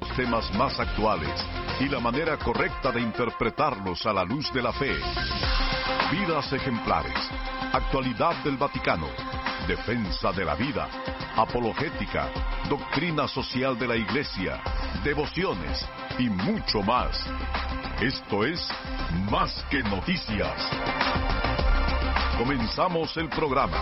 temas más actuales y la manera correcta de interpretarlos a la luz de la fe. Vidas ejemplares, actualidad del Vaticano, defensa de la vida, apologética, doctrina social de la Iglesia, devociones y mucho más. Esto es Más que Noticias. Comenzamos el programa.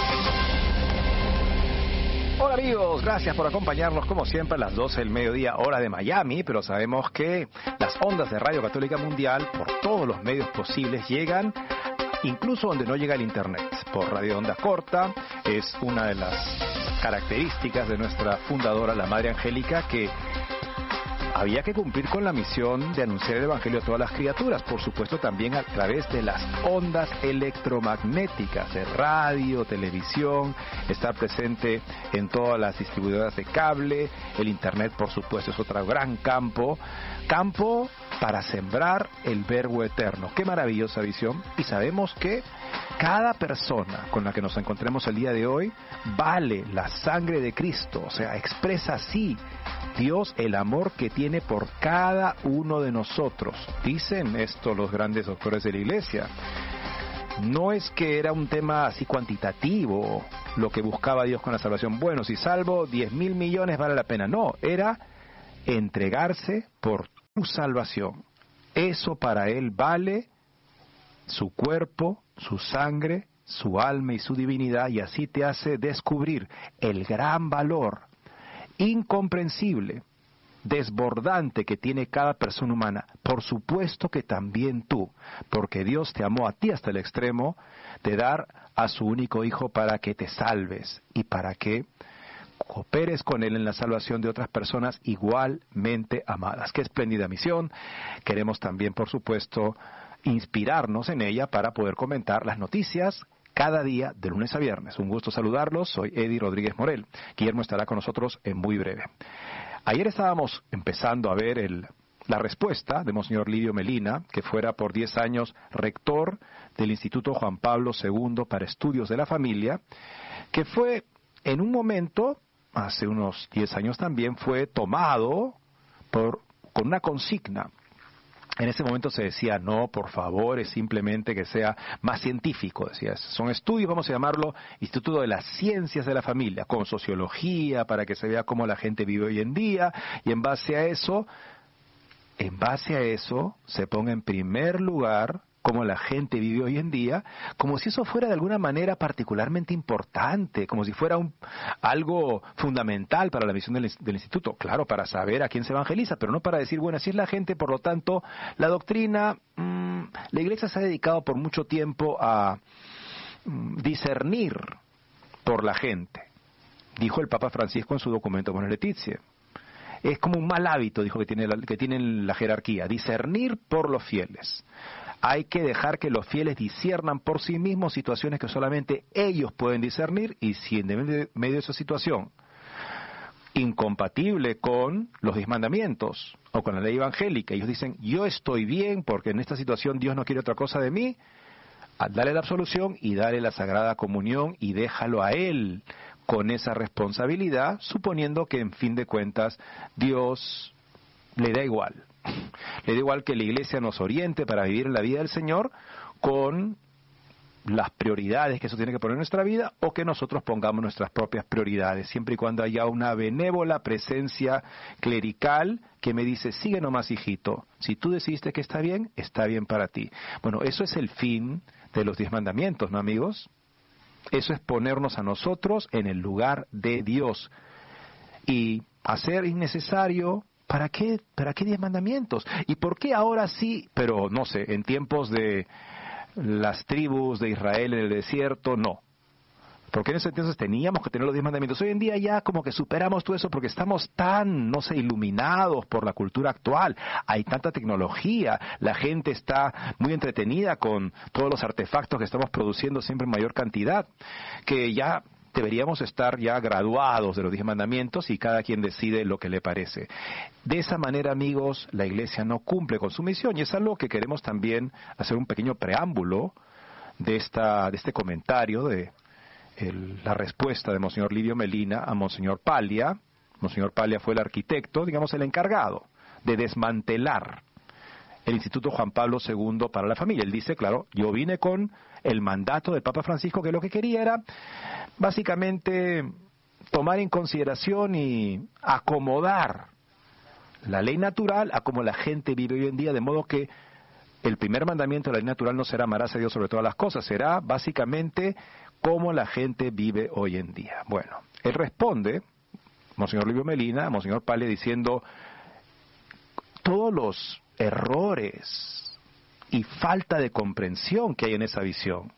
Hola amigos, gracias por acompañarnos como siempre a las 12 del mediodía, hora de Miami, pero sabemos que las ondas de Radio Católica Mundial, por todos los medios posibles, llegan incluso donde no llega el internet. Por radio onda corta, es una de las características de nuestra fundadora, la Madre Angélica, que había que cumplir con la misión de anunciar el Evangelio a todas las criaturas, por supuesto también a través de las ondas electromagnéticas de radio, televisión, estar presente en todas las distribuidoras de cable, el internet por supuesto es otro gran campo para sembrar el verbo eterno. Qué maravillosa visión, y sabemos que cada persona con la que nos encontremos el día de hoy vale la sangre de Cristo, o sea, expresa así Dios el amor que tiene por cada uno de nosotros. Dicen esto los grandes doctores de la Iglesia. No es que era un tema así cuantitativo lo que buscaba Dios con la salvación. Bueno, si salvo 10.000 millones vale la pena. No, era entregarse por tu salvación. Eso para Él vale su cuerpo, su sangre, su alma y su divinidad, y así te hace descubrir el gran valor incomprensible, desbordante que tiene cada persona humana. Por supuesto que también tú, porque Dios te amó a ti hasta el extremo de dar a su único Hijo para que te salves y para que cooperes con Él en la salvación de otras personas igualmente amadas. Qué espléndida misión. Queremos también, por supuesto, inspirarnos en ella para poder comentar las noticias cada día de lunes a viernes. Un gusto saludarlos, soy Eddie Rodríguez Morel. Guillermo estará con nosotros en muy breve. Ayer estábamos empezando a ver la respuesta de Monseñor Livio Melina, que fuera por 10 años rector del Instituto Juan Pablo II para Estudios de la Familia, que fue en un momento, hace unos 10 años también, fue tomado con una consigna. En ese momento se decía, no, por favor, es simplemente que sea más científico, decía. Son estudios, vamos a llamarlo, Instituto de las Ciencias de la Familia, con sociología, para que se vea cómo la gente vive hoy en día, y en base a eso, se ponga en primer lugar cómo la gente vive hoy en día, como si eso fuera de alguna manera particularmente importante, como si fuera algo fundamental para la misión del instituto. Claro, para saber a quién se evangeliza, pero no para decir, bueno, así es la gente, por lo tanto, la doctrina, la Iglesia se ha dedicado por mucho tiempo a discernir por la gente. Dijo el Papa Francisco en su documento Bonus Laetitia. Es como un mal hábito, dijo, que tienen la jerarquía, discernir por los fieles. Hay que dejar que los fieles disciernan por sí mismos situaciones que solamente ellos pueden discernir, y si en medio de esa situación incompatible con los 10 mandamientos o con la ley evangélica, ellos dicen, yo estoy bien porque en esta situación Dios no quiere otra cosa de mí, dale la absolución y dale la Sagrada Comunión y déjalo a Él con esa responsabilidad, suponiendo que en fin de cuentas Dios le da igual. Le da igual que la Iglesia nos oriente para vivir en la vida del Señor con las prioridades que eso tiene que poner en nuestra vida, o que nosotros pongamos nuestras propias prioridades, siempre y cuando haya una benévola presencia clerical que me dice, sigue nomás, hijito, si tú decidiste que está bien para ti. Bueno, eso es el fin de los 10 mandamientos, ¿no, amigos? Eso es ponernos a nosotros en el lugar de Dios y hacer innecesario. ¿Para qué 10 mandamientos? ¿Y por qué ahora sí, pero no sé, en tiempos de las tribus de Israel en el desierto, no? Porque en ese entonces teníamos que tener los 10 mandamientos. Hoy en día ya como que superamos todo eso porque estamos tan, iluminados por la cultura actual. Hay tanta tecnología, la gente está muy entretenida con todos los artefactos que estamos produciendo siempre en mayor cantidad, que ya deberíamos estar ya graduados de los 10 mandamientos y cada quien decide lo que le parece. De esa manera, amigos, la Iglesia no cumple con su misión, y es algo que queremos también hacer un pequeño preámbulo de este comentario de la respuesta de Monseñor Livio Melina a Monseñor Paglia, Monseñor Paglia fue el arquitecto, digamos el encargado de desmantelar el Instituto Juan Pablo II para la familia. Él dice, claro, yo vine con el mandato del Papa Francisco, que lo que quería era básicamente tomar en consideración y acomodar la ley natural a como la gente vive hoy en día, de modo que el primer mandamiento de la ley natural no será amarás a Dios sobre todas las cosas, será básicamente cómo la gente vive hoy en día. Bueno, él responde, Monseñor Livio Melina, a Monseñor Paglia, diciendo todos los errores y falta de comprensión que hay en esa visión,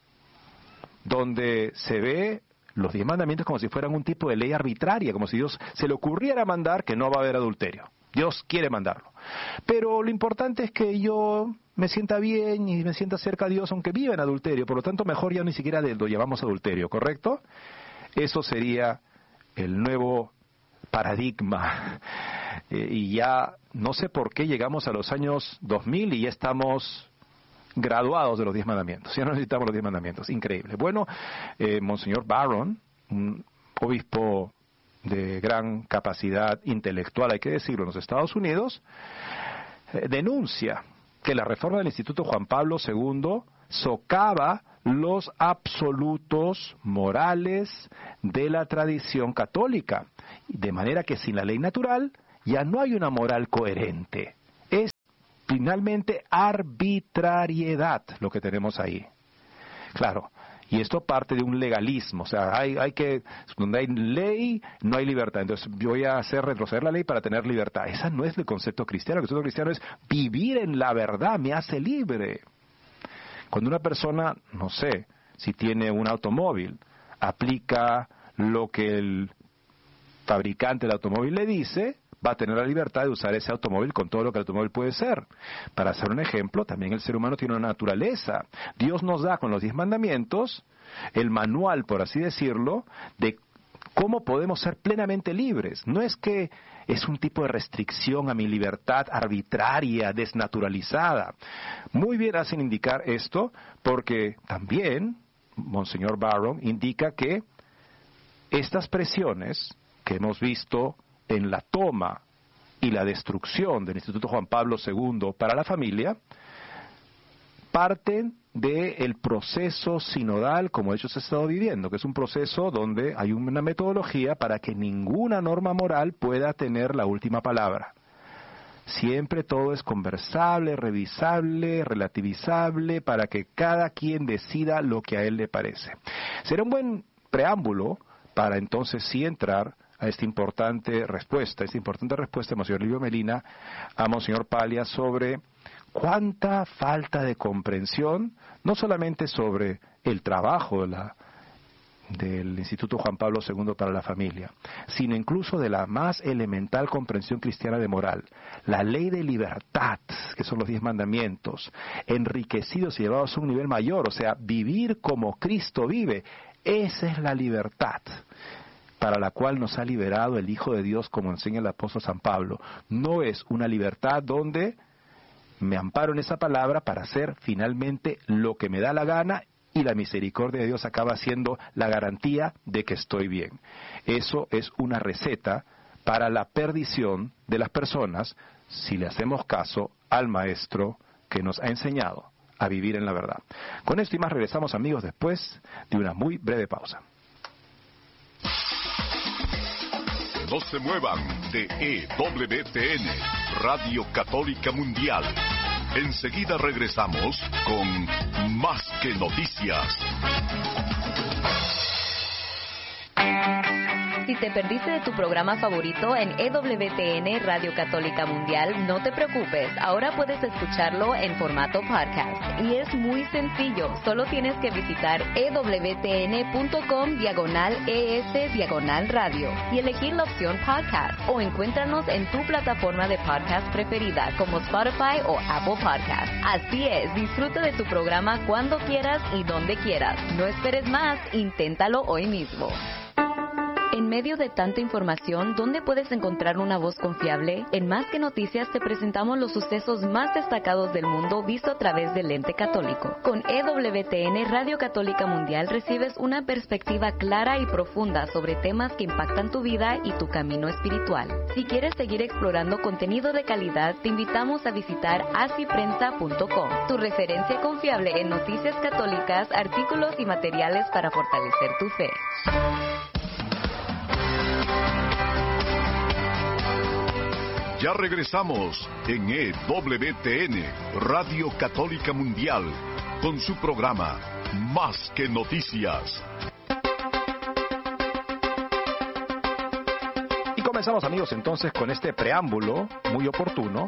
donde se ve los 10 mandamientos como si fueran un tipo de ley arbitraria, como si Dios se le ocurriera mandar que no va a haber adulterio. Dios quiere mandarlo. Pero lo importante es que yo me sienta bien y me sienta cerca a Dios aunque viva en adulterio, por lo tanto mejor ya ni siquiera lo llamamos adulterio, ¿correcto? Eso sería el nuevo paradigma. Y ya no sé por qué llegamos a los años 2000 y ya estamos graduados de los 10 mandamientos. Ya no necesitamos los 10 mandamientos. Increíble. Bueno, Monseñor Barron, un obispo de gran capacidad intelectual, hay que decirlo, en los Estados Unidos, denuncia que la reforma del Instituto Juan Pablo II socava los absolutos morales de la tradición católica, de manera que sin la ley natural ya no hay una moral coherente. Es finalmente arbitrariedad lo que tenemos ahí. Claro, y esto parte de un legalismo, o sea, donde hay ley, no hay libertad. Entonces voy a hacer retroceder la ley para tener libertad. Ese no es el concepto cristiano. El concepto cristiano es vivir en la verdad, me hace libre. Cuando una persona, no sé, si tiene un automóvil, aplica lo que el fabricante del automóvil le dice, va a tener la libertad de usar ese automóvil con todo lo que el automóvil puede ser. Para hacer un ejemplo, también el ser humano tiene una naturaleza. Dios nos da con los 10 mandamientos el manual, por así decirlo, de cómo podemos ser plenamente libres. No es que es un tipo de restricción a mi libertad arbitraria, desnaturalizada. Muy bien hacen indicar esto, porque también Monseñor Barron indica que estas presiones que hemos visto en la toma y la destrucción del Instituto Juan Pablo II para la familia, parten del proceso sinodal como ellos han estado viviendo, que es un proceso donde hay una metodología para que ninguna norma moral pueda tener la última palabra. Siempre todo es conversable, revisable, relativizable, para que cada quien decida lo que a él le parece. Será un buen preámbulo para entonces sí entrar a esta importante respuesta de Monseñor Livio Melina a Monseñor Paglia sobre cuánta falta de comprensión, no solamente sobre el trabajo del Instituto Juan Pablo II para la familia, sino incluso de la más elemental comprensión cristiana de moral, la ley de libertad, que son los 10 mandamientos, enriquecidos y llevados a un nivel mayor, o sea, vivir como Cristo vive, esa es la libertad para la cual nos ha liberado el Hijo de Dios, como enseña el apóstol San Pablo. No es una libertad donde me amparo en esa palabra para hacer finalmente lo que me da la gana y la misericordia de Dios acaba siendo la garantía de que estoy bien. Eso es una receta para la perdición de las personas si le hacemos caso al Maestro que nos ha enseñado a vivir en la verdad. Con esto y más regresamos, amigos, después de una muy breve pausa. No se muevan de EWTN, Radio Católica Mundial. Enseguida regresamos con Más que Noticias. Si te perdiste de tu programa favorito en EWTN Radio Católica Mundial, no te preocupes, ahora puedes escucharlo en formato podcast. Y es muy sencillo, solo tienes que visitar ewtn.com/ES/radio y elegir la opción podcast, o encuéntranos en tu plataforma de podcast preferida como Spotify o Apple Podcast. Así es, disfruta de tu programa cuando quieras y donde quieras. No esperes más, inténtalo hoy mismo. En medio de tanta información, ¿dónde puedes encontrar una voz confiable? En Más que Noticias te presentamos los sucesos más destacados del mundo visto a través del lente católico. Con EWTN Radio Católica Mundial recibes una perspectiva clara y profunda sobre temas que impactan tu vida y tu camino espiritual. Si quieres seguir explorando contenido de calidad, te invitamos a visitar asiprensa.com, tu referencia confiable en noticias católicas, artículos y materiales para fortalecer tu fe. Ya regresamos en EWTN, Radio Católica Mundial, con su programa Más que Noticias. Y comenzamos, amigos, entonces con este preámbulo muy oportuno.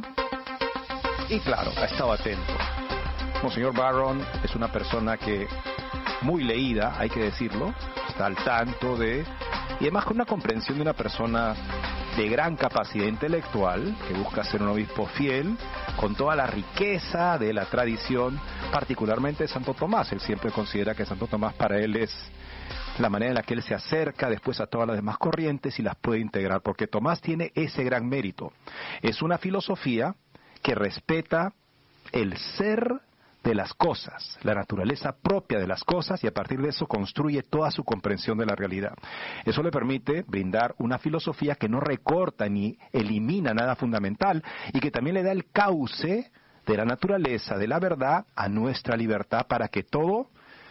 Y claro, ha estado atento. Monseñor Barron es una persona que muy leída, hay que decirlo, está al tanto de, y además con una comprensión de una persona de gran capacidad intelectual, que busca ser un obispo fiel, con toda la riqueza de la tradición, particularmente de Santo Tomás. Él siempre considera que Santo Tomás para él es la manera en la que él se acerca después a todas las demás corrientes y las puede integrar, porque Tomás tiene ese gran mérito. Es una filosofía que respeta el ser de las cosas, la naturaleza propia de las cosas, y a partir de eso construye toda su comprensión de la realidad. Eso le permite brindar una filosofía que no recorta ni elimina nada fundamental y que también le da el cauce de la naturaleza, de la verdad, a nuestra libertad para que todo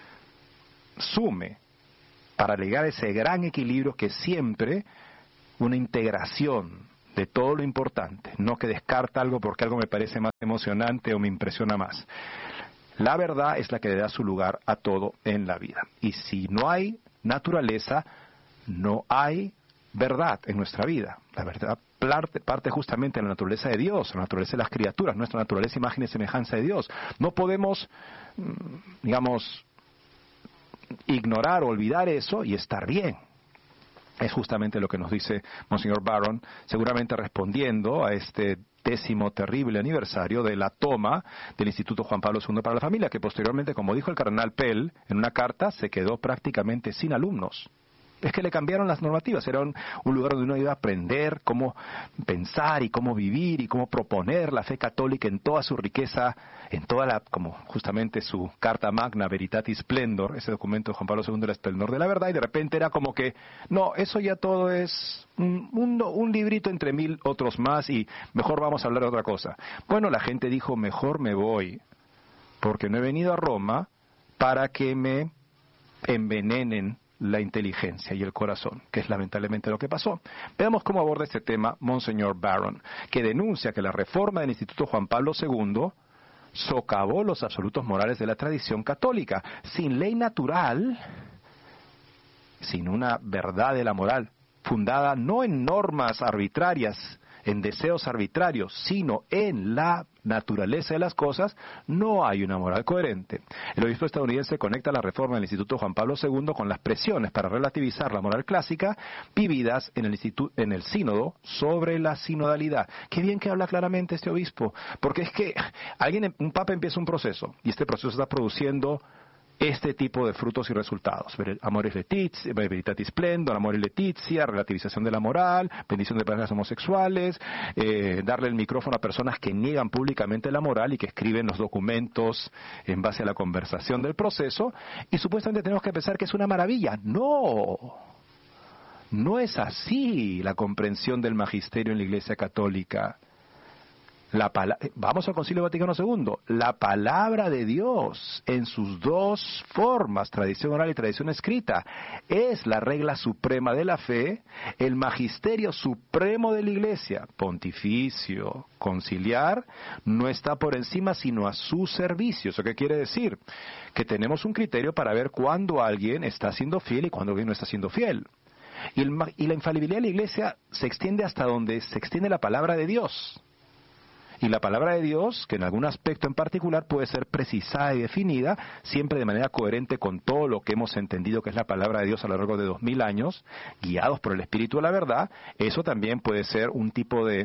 sume, para llegar a ese gran equilibrio que es siempre una integración de todo lo importante, no que descarta algo porque algo me parece más emocionante o me impresiona más. La verdad es la que le da su lugar a todo en la vida. Y si no hay naturaleza, no hay verdad en nuestra vida. La verdad parte justamente de la naturaleza de Dios, la naturaleza de las criaturas, nuestra naturaleza, imagen y semejanza de Dios. No podemos, digamos, ignorar o olvidar eso y estar bien. Es justamente lo que nos dice Monseñor Barron, seguramente respondiendo a este 10º terrible aniversario de la toma del Instituto Juan Pablo II para la Familia, que posteriormente, como dijo el cardenal Pell en una carta, se quedó prácticamente sin alumnos. Es que le cambiaron las normativas, era un lugar donde uno iba a aprender cómo pensar y cómo vivir y cómo proponer la fe católica en toda su riqueza, en toda la, como justamente su Carta Magna Veritatis Splendor, ese documento de Juan Pablo II, el esplendor de la verdad, y de repente era como que, no, eso ya todo es un librito entre 1000 otros más y mejor vamos a hablar de otra cosa. Bueno, la gente dijo, mejor me voy, porque no he venido a Roma para que me envenenen la inteligencia y el corazón, que es lamentablemente lo que pasó. Veamos cómo aborda este tema Monseñor Barron, que denuncia que la reforma del Instituto Juan Pablo II socavó los absolutos morales de la tradición católica. Sin ley natural, sin una verdad de la moral, fundada no en normas arbitrarias, en deseos arbitrarios, sino en la naturaleza de las cosas, no hay una moral coherente. El obispo estadounidense conecta la reforma del Instituto Juan Pablo II con las presiones para relativizar la moral clásica vividas en el sínodo sobre la sinodalidad. Qué bien que habla claramente este obispo, porque es que un papa empieza un proceso, y este proceso está produciendo este tipo de frutos y resultados. Amoris Laetitia, Veritatis Splendor, Amoris Laetitia, relativización de la moral, bendición de parejas homosexuales, darle el micrófono a personas que niegan públicamente la moral y que escriben los documentos en base a la conversación del proceso, y supuestamente tenemos que pensar que es una maravilla. No es así la comprensión del magisterio en la Iglesia Católica. Vamos al Concilio Vaticano II. La palabra de Dios en sus dos formas, tradición oral y tradición escrita, es la regla suprema de la fe, el magisterio supremo de la Iglesia, pontificio, conciliar, no está por encima sino a su servicio. ¿Eso qué quiere decir? Que tenemos un criterio para ver cuándo alguien está siendo fiel y cuándo alguien no está siendo fiel. Y la infalibilidad de la Iglesia se extiende hasta donde se extiende la palabra de Dios. Y la palabra de Dios, que en algún aspecto en particular puede ser precisada y definida, siempre de manera coherente con todo lo que hemos entendido que es la palabra de Dios a lo largo de 2000 años, guiados por el Espíritu de la verdad, eso también puede ser un tipo de,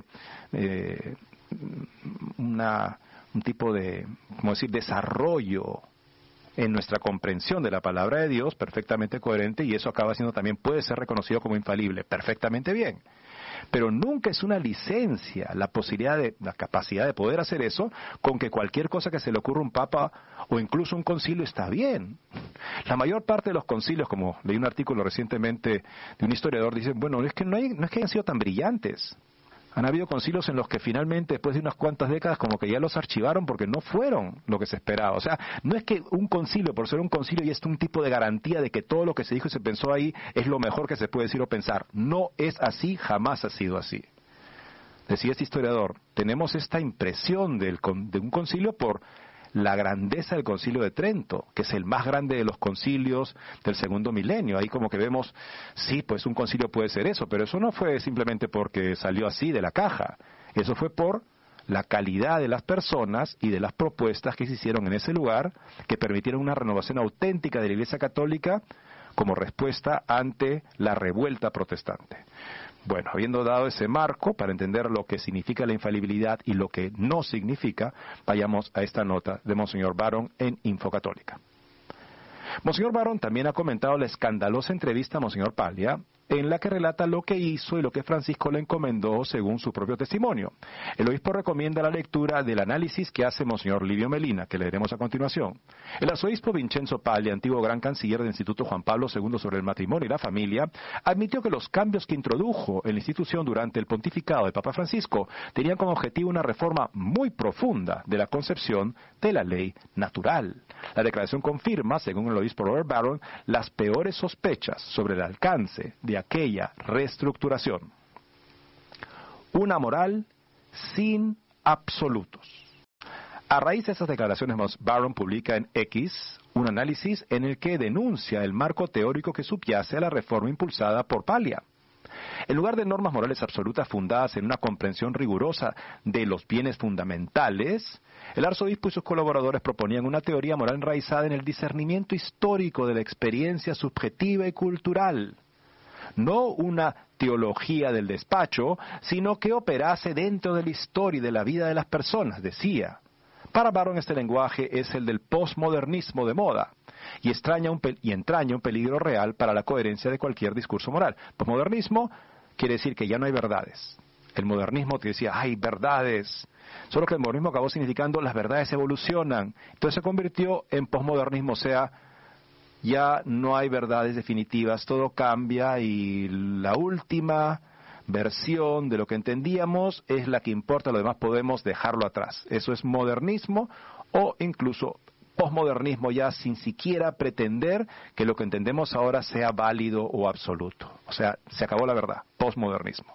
¿cómo decir?, desarrollo en nuestra comprensión de la palabra de Dios perfectamente coherente, y eso acaba siendo también, puede ser reconocido como infalible, perfectamente bien. Pero nunca es una licencia la capacidad de poder hacer eso con que cualquier cosa que se le ocurra a un papa o incluso un concilio está bien. La mayor parte de los concilios, como leí un artículo recientemente de un historiador, dicen, bueno, no es que hayan sido tan brillantes. Han habido concilios en los que finalmente, después de unas cuantas décadas, como que ya los archivaron porque no fueron lo que se esperaba. O sea, no es que un concilio, por ser un concilio, ya es un tipo de garantía de que todo lo que se dijo y se pensó ahí es lo mejor que se puede decir o pensar. No es así, jamás ha sido así. Decía este historiador, tenemos esta impresión de un concilio por la grandeza del Concilio de Trento, que es el más grande de los concilios del segundo milenio. Ahí como que vemos, sí, pues un concilio puede ser eso, pero eso no fue simplemente porque salió así de la caja. Eso fue por la calidad de las personas y de las propuestas que se hicieron en ese lugar, que permitieron una renovación auténtica de la Iglesia Católica como respuesta ante la revuelta protestante. Bueno, habiendo dado ese marco para entender lo que significa la infalibilidad y lo que no significa, vayamos a esta nota de Monseñor Barron en Infocatólica. Monseñor Barron también ha comentado la escandalosa entrevista a Monseñor Paglia, en la que relata lo que hizo y lo que Francisco le encomendó según su propio testimonio. El obispo recomienda la lectura del análisis que hace Monseñor Livio Melina, que leeremos a continuación. El arzobispo Vincenzo Paglia, antiguo gran canciller del Instituto Juan Pablo II sobre el matrimonio y la familia, admitió que los cambios que introdujo en la institución durante el pontificado de Papa Francisco tenían como objetivo una reforma muy profunda de la concepción de la ley natural. La declaración confirma, según el obispo Robert Barron, las peores sospechas sobre el alcance de aquella reestructuración. Una moral sin absolutos. A raíz de esas declaraciones, Barron publica en X un análisis en el que denuncia el marco teórico que subyace a la reforma impulsada por Paglia. En lugar de normas morales absolutas fundadas en una comprensión rigurosa de los bienes fundamentales, el arzobispo y sus colaboradores proponían una teoría moral enraizada en el discernimiento histórico de la experiencia subjetiva y cultural. No una teología del despacho, sino que operase dentro de la historia y de la vida de las personas, decía. Para Barron este lenguaje es el del posmodernismo de moda y entraña un peligro real para la coherencia de cualquier discurso moral. Posmodernismo quiere decir que ya no hay verdades. El modernismo te decía, hay verdades. Solo que el modernismo acabó significando las verdades evolucionan. Entonces se convirtió en posmodernismo, o sea, ya no hay verdades definitivas, todo cambia y la última versión de lo que entendíamos es la que importa, lo demás podemos dejarlo atrás. Eso es modernismo o incluso posmodernismo, ya sin siquiera pretender que lo que entendemos ahora sea válido o absoluto. O sea, se acabó la verdad, posmodernismo.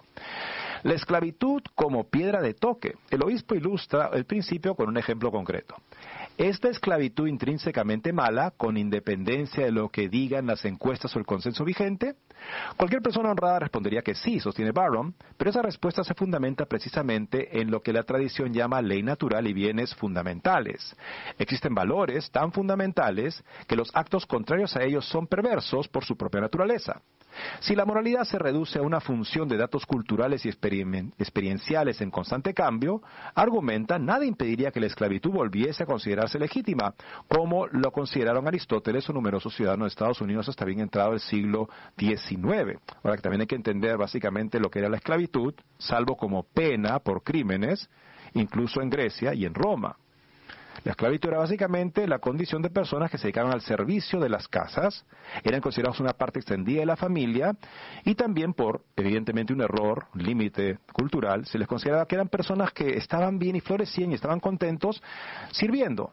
La esclavitud como piedra de toque. El obispo ilustra el principio con un ejemplo concreto. Esta esclavitud intrínsecamente mala, con independencia de lo que digan las encuestas o el consenso vigente, cualquier persona honrada respondería que sí, sostiene Barron, pero esa respuesta se fundamenta precisamente en lo que la tradición llama ley natural y bienes fundamentales. Existen valores tan fundamentales que los actos contrarios a ellos son perversos por su propia naturaleza. Si la moralidad se reduce a una función de datos culturales y experienciales en constante cambio, argumenta, nada impediría que la esclavitud volviese a considerarse legítima, como lo consideraron Aristóteles o numerosos ciudadanos de Estados Unidos hasta bien entrado el siglo XIX. Ahora que también hay que entender básicamente lo que era la esclavitud, salvo como pena por crímenes, incluso en Grecia y en Roma. La esclavitud era básicamente la condición de personas que se dedicaban al servicio de las casas, eran considerados una parte extendida de la familia y también por, evidentemente, un error, un límite cultural, se les consideraba que eran personas que estaban bien y florecían y estaban contentos sirviendo,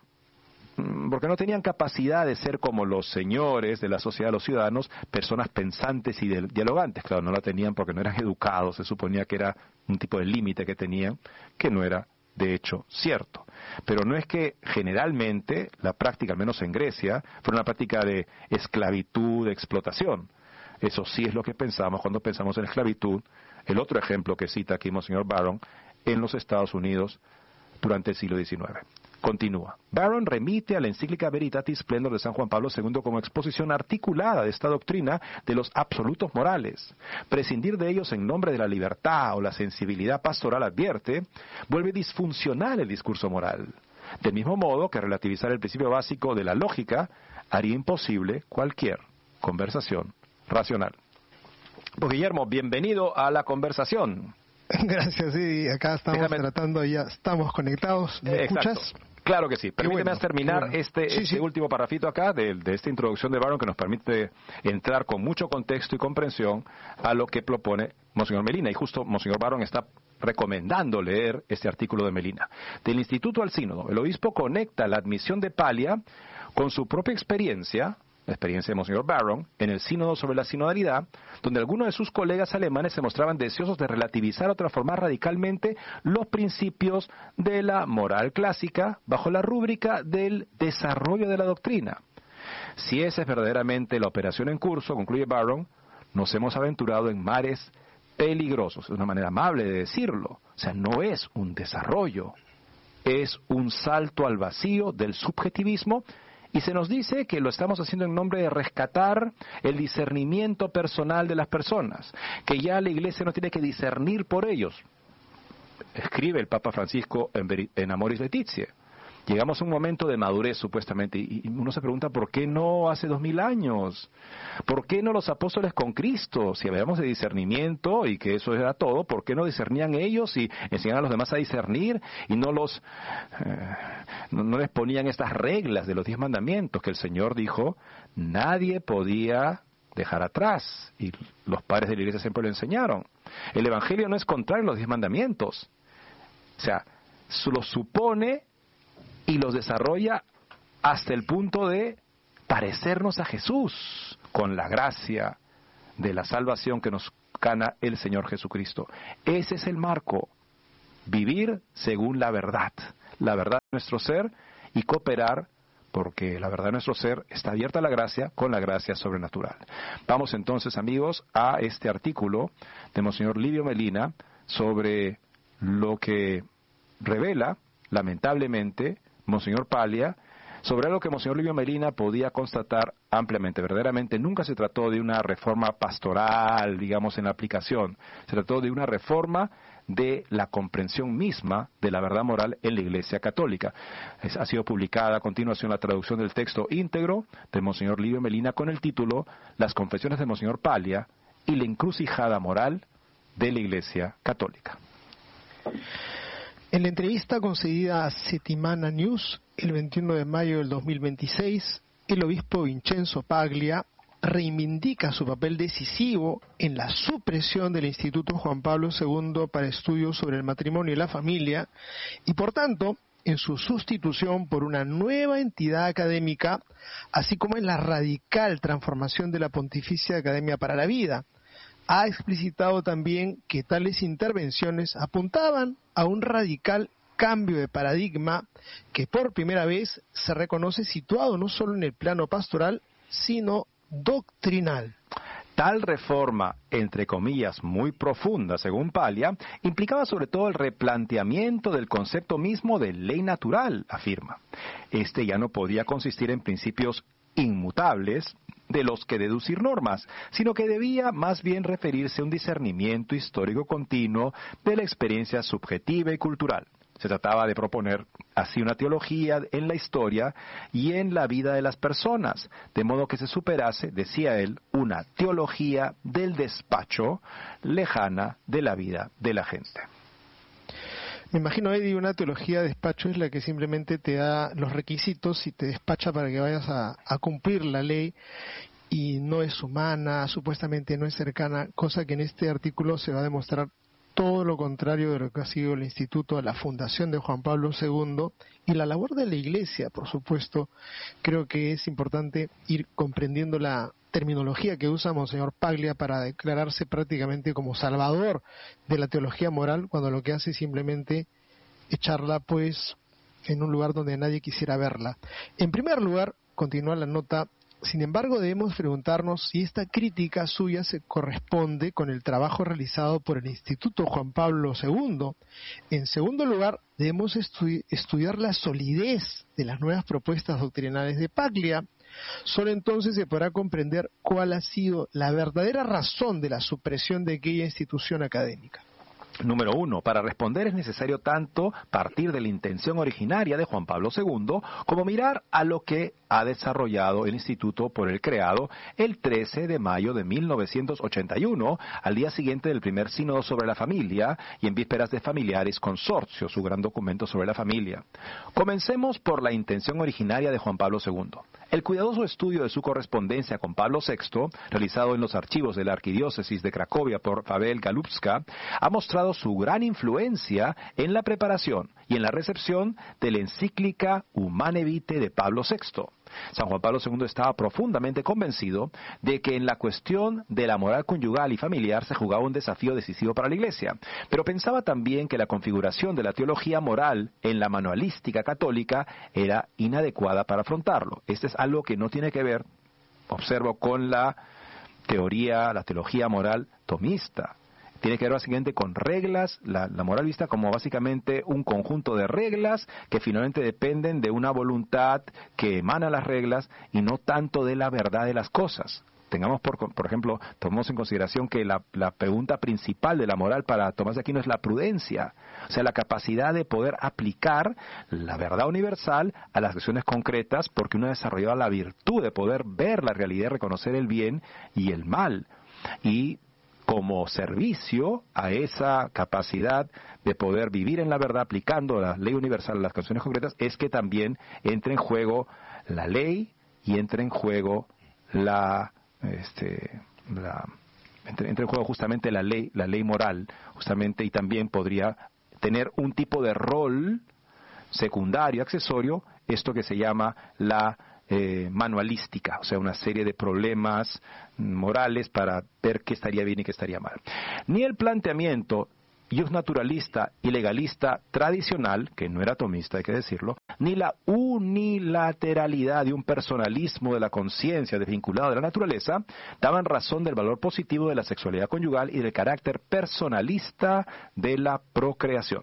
porque no tenían capacidad de ser como los señores de la sociedad, los ciudadanos, personas pensantes y dialogantes. Claro, no la tenían porque no eran educados, se suponía que era un tipo de límite que tenían, que no era de hecho cierto. Pero no es que generalmente la práctica, al menos en Grecia, fuera una práctica de esclavitud, de explotación. Eso sí es lo que pensamos cuando pensamos en esclavitud. El otro ejemplo que cita aquí Monseñor Barron, en los Estados Unidos durante el siglo XIX. Continúa. Barron remite a la encíclica Veritatis Splendor de San Juan Pablo II como exposición articulada de esta doctrina de los absolutos morales. Prescindir de ellos en nombre de la libertad o la sensibilidad pastoral, advierte, vuelve disfuncional el discurso moral. Del mismo modo que relativizar el principio básico de la lógica haría imposible cualquier conversación racional. Pues Guillermo, bienvenido a la conversación. Gracias, sí, acá estamos tratando, ya estamos conectados. ¿Me escuchas? Claro que sí. Permíteme terminar este último parrafito acá de esta introducción de Barron que nos permite entrar con mucho contexto y comprensión a lo que propone Monseñor Melina. Y justo Monseñor Barron está recomendando leer este artículo de Melina. Del Instituto al Sínodo, el obispo conecta la admisión de Paglia con su propia experiencia, la experiencia de Monseñor Barron, en el sínodo sobre la sinodalidad, donde algunos de sus colegas alemanes se mostraban deseosos de relativizar o transformar radicalmente los principios de la moral clásica bajo la rúbrica del desarrollo de la doctrina. Si esa es verdaderamente la operación en curso, concluye Barron, nos hemos aventurado en mares peligrosos. Es una manera amable de decirlo. O sea, no es un desarrollo, es un salto al vacío del subjetivismo. Y se nos dice que lo estamos haciendo en nombre de rescatar el discernimiento personal de las personas, que ya la Iglesia no tiene que discernir por ellos. Escribe el Papa Francisco en Amoris Laetitia. Llegamos a un momento de madurez, supuestamente, y uno se pregunta, ¿por qué no hace 2000 años? ¿Por qué no los apóstoles con Cristo? Si hablamos de discernimiento y que eso era todo, ¿por qué no discernían ellos y enseñaban a los demás a discernir y no les ponían estas reglas de los 10 mandamientos que el Señor dijo, nadie podía dejar atrás? Y los padres de la Iglesia siempre lo enseñaron. El Evangelio no es contrario a los 10 mandamientos. O sea, lo supone y los desarrolla hasta el punto de parecernos a Jesús con la gracia de la salvación que nos gana el Señor Jesucristo. Ese es el marco, vivir según la verdad de nuestro ser y cooperar porque la verdad de nuestro ser está abierta a la gracia con la gracia sobrenatural. Vamos entonces, amigos, a este artículo de Monseñor Livio Melina sobre lo que revela, lamentablemente, Monseñor Paglia, sobre algo que Monseñor Livio Melina podía constatar ampliamente. Verdaderamente nunca se trató de una reforma pastoral, digamos, en la aplicación. Se trató de una reforma de la comprensión misma de la verdad moral en la Iglesia Católica. Ha sido publicada a continuación la traducción del texto íntegro de Monseñor Livio Melina con el título Las confesiones de Monseñor Paglia y la encrucijada moral de la Iglesia Católica. En la entrevista concedida a Settimana News el 21 de mayo del 2026, el obispo Vincenzo Paglia reivindica su papel decisivo en la supresión del Instituto Juan Pablo II para estudios sobre el matrimonio y la familia y, por tanto, en su sustitución por una nueva entidad académica, así como en la radical transformación de la Pontificia Academia para la Vida. Ha explicitado también que tales intervenciones apuntaban a un radical cambio de paradigma que por primera vez se reconoce situado no solo en el plano pastoral, sino doctrinal. Tal reforma, entre comillas, muy profunda, según Paglia, implicaba sobre todo el replanteamiento del concepto mismo de ley natural, afirma. Este ya no podía consistir en principios inmutables de los que deducir normas, sino que debía más bien referirse a un discernimiento histórico continuo de la experiencia subjetiva y cultural. Se trataba de proponer así una teología en la historia y en la vida de las personas, de modo que se superase, decía él, una teología del despacho lejana de la vida de la gente. Me imagino, Eddie, una teología de despacho es la que simplemente te da los requisitos y te despacha para que vayas a cumplir la ley y no es humana, supuestamente no es cercana, cosa que en este artículo se va a demostrar todo lo contrario de lo que ha sido el Instituto, la fundación de Juan Pablo II y la labor de la Iglesia, por supuesto. Creo que es importante ir comprendiendo la terminología que usa Monseñor Paglia para declararse prácticamente como salvador de la teología moral, cuando lo que hace es simplemente echarla pues en un lugar donde nadie quisiera verla. En primer lugar, continúa la nota, sin embargo debemos preguntarnos si esta crítica suya se corresponde con el trabajo realizado por el Instituto Juan Pablo II. En segundo lugar, debemos estudiar la solidez de las nuevas propuestas doctrinales de Paglia. Solo entonces se podrá comprender cuál ha sido la verdadera razón de la supresión de aquella institución académica. Número 1. Para responder es necesario tanto partir de la intención originaria de Juan Pablo II como mirar a lo que ha desarrollado el Instituto por él creado el 13 de mayo de 1981, al día siguiente del primer sínodo sobre la familia y en vísperas de Familiaris Consortio, su gran documento sobre la familia. Comencemos por la intención originaria de Juan Pablo II. El cuidadoso estudio de su correspondencia con Pablo VI, realizado en los archivos de la Arquidiócesis de Cracovia por Pavel Galupska, ha mostrado su gran influencia en la preparación y en la recepción de la encíclica Humane Vitae de Pablo VI. San Juan Pablo II estaba profundamente convencido de que en la cuestión de la moral conyugal y familiar se jugaba un desafío decisivo para la Iglesia, pero pensaba también que la configuración de la teología moral en la manualística católica era inadecuada para afrontarlo. Este es algo que no tiene que ver, observo, con la teología moral tomista. Tiene que ver básicamente con reglas, la moral vista como básicamente un conjunto de reglas que finalmente dependen de una voluntad que emana las reglas y no tanto de la verdad de las cosas. Tengamos, por ejemplo, tomemos en consideración que la pregunta principal de la moral para Tomás de Aquino es la prudencia, o sea, la capacidad de poder aplicar la verdad universal a las acciones concretas, porque uno ha desarrollado la virtud de poder ver la realidad, reconocer el bien y el mal. Y como servicio a esa capacidad de poder vivir en la verdad aplicando la ley universal a las acciones concretas, es que también entra en juego la ley y entra en juego entra en juego justamente la ley moral, justamente, y también podría tener un tipo de rol secundario, accesorio, esto que se llama la manualística, o sea, una serie de problemas morales para ver qué estaría bien y qué estaría mal. Ni el planteamiento naturalista y legalista tradicional, que no era tomista, hay que decirlo, ni la unilateralidad de un personalismo de la conciencia desvinculado de la naturaleza, daban razón del valor positivo de la sexualidad conyugal y del carácter personalista de la procreación.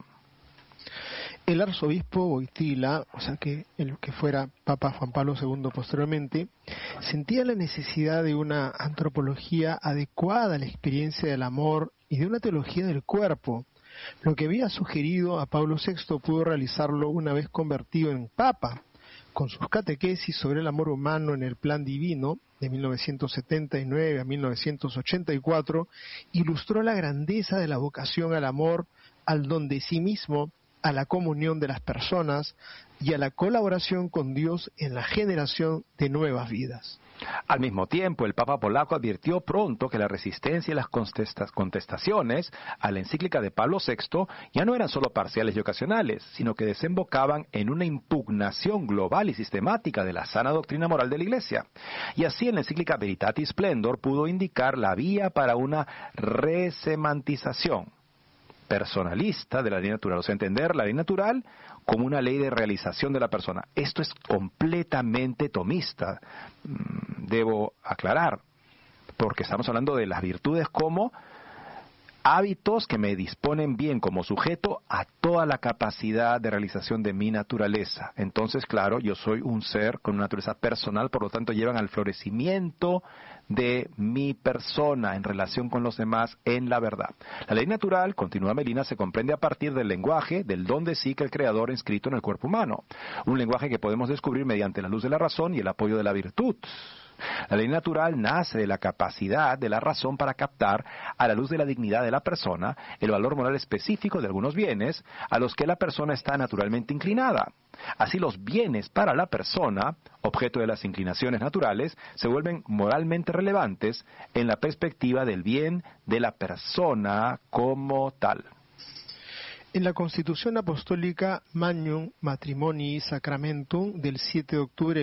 El arzobispo Wojtyla, o sea que el que fuera Papa Juan Pablo II posteriormente, sentía la necesidad de una antropología adecuada a la experiencia del amor y de una teología del cuerpo. Lo que había sugerido a Pablo VI pudo realizarlo una vez convertido en Papa. Con sus catequesis sobre el amor humano en el plan divino, de 1979 a 1984, ilustró la grandeza de la vocación al amor, al don de sí mismo, a la comunión de las personas y a la colaboración con Dios en la generación de nuevas vidas. Al mismo tiempo, el Papa polaco advirtió pronto que la resistencia y las contestaciones a la encíclica de Pablo VI ya no eran solo parciales y ocasionales, sino que desembocaban en una impugnación global y sistemática de la sana doctrina moral de la Iglesia. Y así en la encíclica Veritatis Splendor pudo indicar la vía para una resemantización personalista de la ley natural, o sea, entender la ley natural como una ley de realización de la persona. Esto es completamente tomista, debo aclarar, porque estamos hablando de las virtudes como hábitos que me disponen bien como sujeto a toda la capacidad de realización de mi naturaleza. Entonces, claro, yo soy un ser con una naturaleza personal, por lo tanto llevan al florecimiento de mi persona en relación con los demás en la verdad. La ley natural, continúa Melina, se comprende a partir del lenguaje, del don de sí que el Creador ha inscrito en el cuerpo humano. Un lenguaje que podemos descubrir mediante la luz de la razón y el apoyo de la virtud. La ley natural nace de la capacidad de la razón para captar, a la luz de la dignidad de la persona, el valor moral específico de algunos bienes a los que la persona está naturalmente inclinada. Así los bienes para la persona, objeto de las inclinaciones naturales, se vuelven moralmente relevantes en la perspectiva del bien de la persona como tal. En la Constitución Apostólica Magnum Matrimonii Sacramentum del 7 de octubre de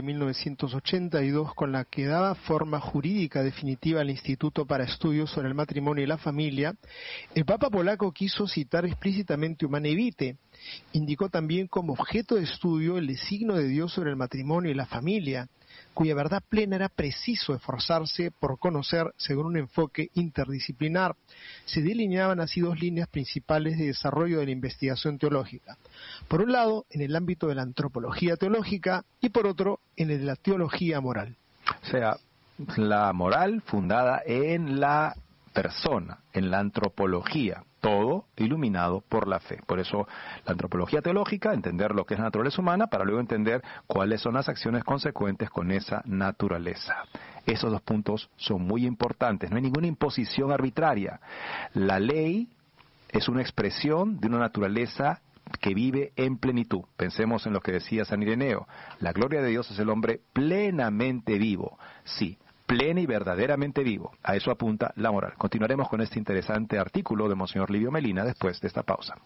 1982, con la que daba forma jurídica definitiva al Instituto para Estudios sobre el Matrimonio y la Familia, el Papa polaco quiso citar explícitamente Humane Vitae. Indicó también como objeto de estudio el designio de Dios sobre el matrimonio y la familia, cuya verdad plena era preciso esforzarse por conocer según un enfoque interdisciplinar. Se delineaban así dos líneas principales de desarrollo de la investigación teológica. Por un lado, en el ámbito de la antropología teológica y por otro, en el de la teología moral. O sea, la moral fundada en la persona, en la antropología. todo iluminado por la fe. Por eso la antropología teológica, entender lo que es la naturaleza humana para luego entender cuáles son las acciones consecuentes con esa naturaleza. Esos dos puntos son muy importantes. No hay ninguna imposición arbitraria. La ley es una expresión de una naturaleza que vive en plenitud. Pensemos en lo que decía San Ireneo. La gloria de Dios es el hombre plenamente vivo. Sí, pleno y verdaderamente vivo. A eso apunta la moral. Continuaremos con este interesante artículo de Monseñor Livio Melina después de esta pausa.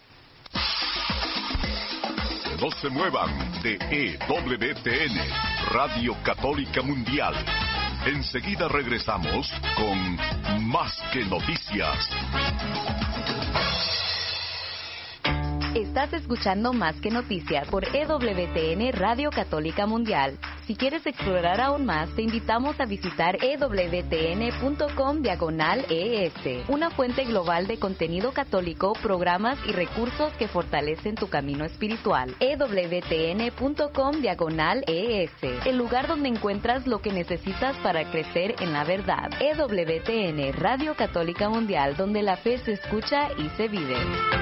No se muevan de EWTN, Radio Católica Mundial. Enseguida regresamos con Más que Noticias. Estás escuchando Más que Noticias por EWTN Radio Católica Mundial. Si quieres explorar aún más, te invitamos a visitar ewtn.com/ES, una fuente global de contenido católico, programas y recursos que fortalecen tu camino espiritual. ewtn.com/ES, el lugar donde encuentras lo que necesitas para crecer en la verdad. EWTN Radio Católica Mundial, donde la fe se escucha y se vive.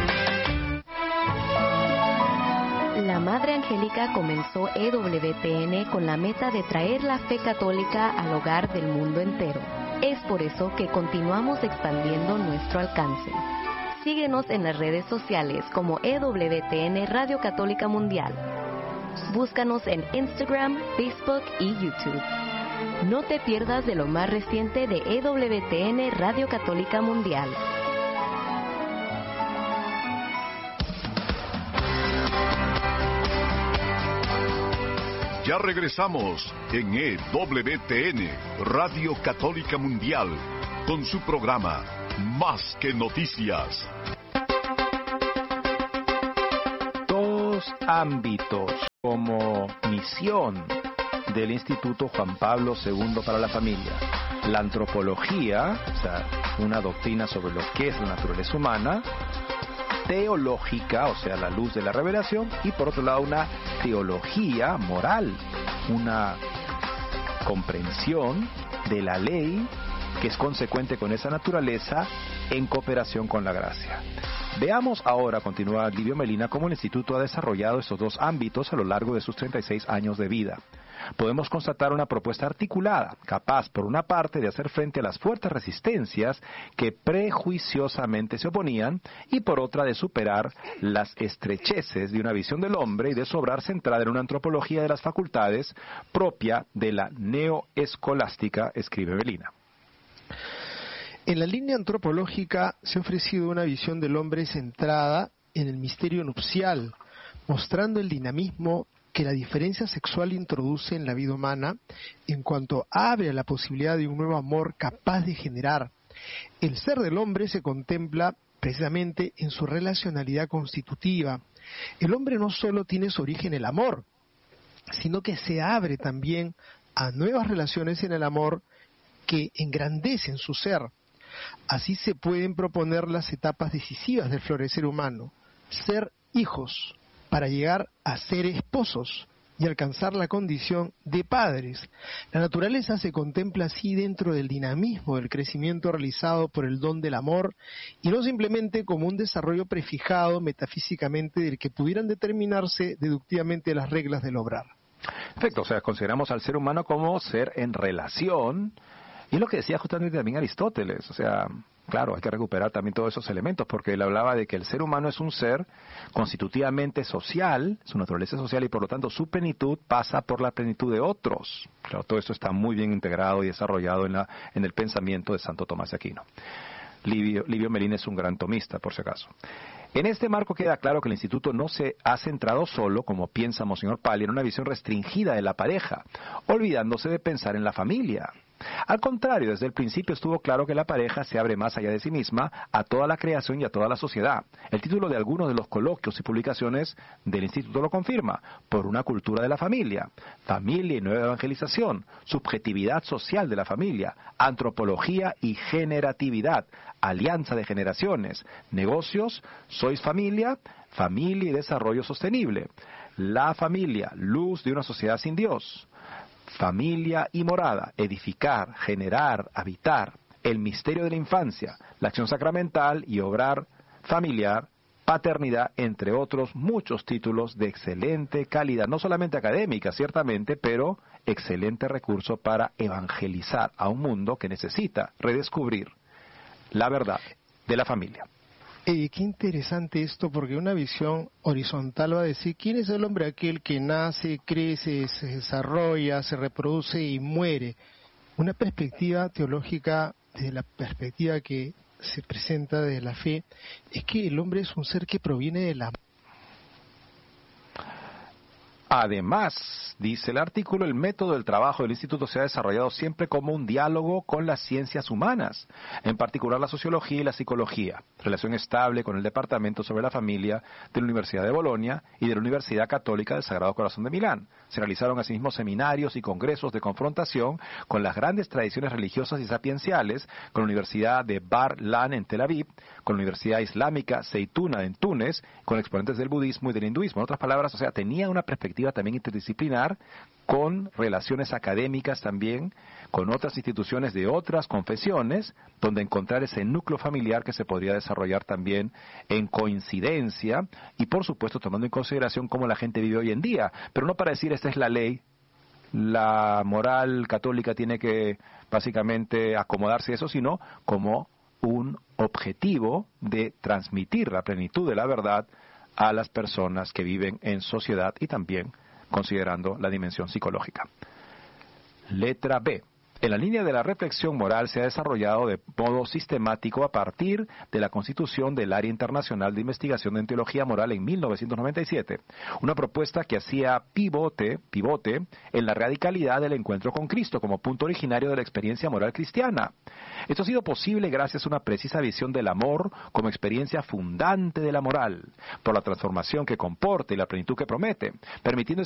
La Madre Angélica comenzó EWTN con la meta de traer la fe católica al hogar del mundo entero. Es por eso que continuamos expandiendo nuestro alcance. Síguenos en las redes sociales como EWTN Radio Católica Mundial. Búscanos en Instagram, Facebook y YouTube. No te pierdas de lo más reciente de EWTN Radio Católica Mundial. Ya regresamos en EWTN, Radio Católica Mundial, con su programa Más que Noticias. Dos ámbitos como misión del Instituto Juan Pablo II para la Familia. La antropología, o sea, una doctrina sobre lo que es la naturaleza humana, teológica, o sea, la luz de la revelación, y por otro lado una teología moral, una comprensión de la ley que es consecuente con esa naturaleza en cooperación con la gracia. Veamos ahora, continúa Livio Melina, cómo el Instituto ha desarrollado estos dos ámbitos a lo largo de sus 36 años de vida. Podemos constatar una propuesta articulada, capaz, por una parte, de hacer frente a las fuertes resistencias que prejuiciosamente se oponían, y por otra, de superar las estrecheces de una visión del hombre y de su obrar centrada en una antropología de las facultades propia de la neoescolástica, escribe Melina. En la línea antropológica se ha ofrecido una visión del hombre centrada en el misterio nupcial, mostrando el dinamismo que la diferencia sexual introduce en la vida humana en cuanto abre a la posibilidad de un nuevo amor capaz de generar. El ser del hombre se contempla precisamente en su relacionalidad constitutiva. El hombre no solo tiene su origen en el amor, sino que se abre también a nuevas relaciones en el amor que engrandecen su ser. Así se pueden proponer las etapas decisivas del florecer humano: ser hijos, para llegar a ser esposos y alcanzar la condición de padres. La naturaleza se contempla así dentro del dinamismo del crecimiento realizado por el don del amor, y no simplemente como un desarrollo prefijado metafísicamente del que pudieran determinarse deductivamente las reglas del obrar. Perfecto, o sea, consideramos al ser humano como ser en relación, y es lo que decía justamente también Aristóteles, o sea, claro, hay que recuperar también todos esos elementos, porque él hablaba de que el ser humano es un ser constitutivamente social, su naturaleza es social, y por lo tanto su plenitud pasa por la plenitud de otros. Claro, todo esto está muy bien integrado y desarrollado en el pensamiento de Santo Tomás de Aquino. Livio Melina es un gran tomista, por si acaso. En este marco queda claro que el Instituto no se ha centrado solo, como piensa Monseñor Pali, en una visión restringida de la pareja, olvidándose de pensar en la familia. Al contrario, desde el principio estuvo claro que la pareja se abre más allá de sí misma a toda la creación y a toda la sociedad. El título de algunos de los coloquios y publicaciones del Instituto lo confirma: por una cultura de la familia, familia y nueva evangelización, subjetividad social de la familia, antropología y generatividad, alianza de generaciones, negocios, sois familia, familia y desarrollo sostenible, la familia, luz de una sociedad sin Dios, familia y morada, edificar, generar, habitar, el misterio de la infancia, la acción sacramental y obrar familiar, paternidad, entre otros muchos títulos de excelente calidad, no solamente académica, ciertamente, pero excelente recurso para evangelizar a un mundo que necesita redescubrir la verdad de la familia. Qué interesante esto, porque una visión horizontal va a decir, ¿quién es el hombre aquel que nace, crece, se desarrolla, se reproduce y muere? Una perspectiva teológica, desde la perspectiva que se presenta de la fe, es que el hombre es un ser que proviene de la... Además, dice el artículo, el método del trabajo del instituto se ha desarrollado siempre como un diálogo con las ciencias humanas, en particular la sociología y la psicología, relación estable con el Departamento sobre la Familia de la Universidad de Bolonia y de la Universidad Católica del Sagrado Corazón de Milán. Se realizaron asimismo seminarios y congresos de confrontación con las grandes tradiciones religiosas y sapienciales, con la Universidad de Bar-Lan en Tel Aviv, con la Universidad Islámica Zeituna en Túnez, con exponentes del budismo y del hinduismo. En otras palabras, o sea, tenía una perspectiva también interdisciplinar, con relaciones académicas también, con otras instituciones de otras confesiones, donde encontrar ese núcleo familiar que se podría desarrollar también en coincidencia y por supuesto tomando en consideración cómo la gente vive hoy en día, pero no para decir esta es la ley, la moral católica tiene que básicamente acomodarse a eso, sino como un objetivo de transmitir la plenitud de la verdad a las personas que viven en sociedad y también considerando la dimensión psicológica. Letra B. En la línea de la reflexión moral se ha desarrollado de modo sistemático a partir de la constitución del Área Internacional de Investigación en Teología Moral en 1997, una propuesta que hacía pivote en la radicalidad del encuentro con Cristo como punto originario de la experiencia moral cristiana. Esto ha sido posible gracias a una precisa visión del amor como experiencia fundante de la moral, por la transformación que comporta y la plenitud que promete, permitiendo